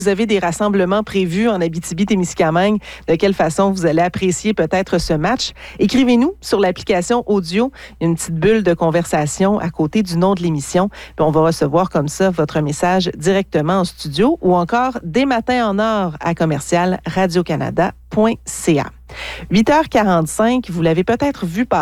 Vous avez des rassemblements prévus en Abitibi-Témiscamingue, de quelle façon vous allez apprécier peut-être ce match. Écrivez-nous sur l'application audio. Il y a une petite bulle de conversation à côté du nom de l'émission. Puis on va recevoir comme ça votre message directement en studio ou encore dès matin en heure à commercial radiocanada.ca. 8h45, vous l'avez peut-être vu passer.